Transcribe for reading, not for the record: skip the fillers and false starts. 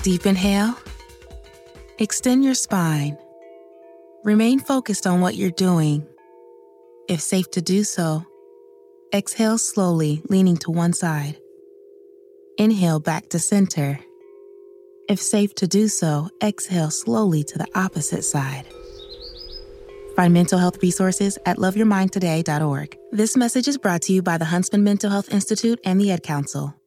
Deep inhale. Extend your spine. Remain focused on what you're doing. If safe to do so, exhale slowly, leaning to one side. Inhale back to center. If safe to do so, exhale slowly to the opposite side. Find mental health resources at loveyourmindtoday.org. This message is brought to you by the Huntsman Mental Health Institute and the Ad Council.